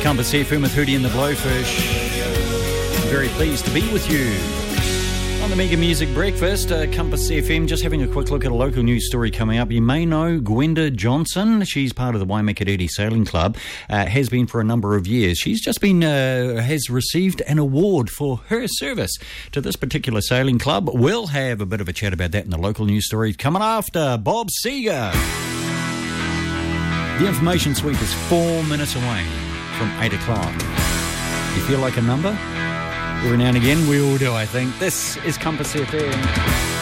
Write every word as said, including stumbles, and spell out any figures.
Compass F M with Hootie and the Blowfish. I'm very pleased to be with you on the Mega Music Breakfast. uh, Compass F M, just having a quick look at a local news story coming up. You may know Gwenda Johnson. She's part of the Waimakiriri Sailing Club, uh, has been for a number of years. She's just been, uh, has received an award for her service to this particular sailing club. We'll have a bit of a chat about that in the local news story coming after Bob Seger. The information sweep is four minutes away from eight o'clock. You feel like a number? Every now and again we all do, I think. This is Compass F M.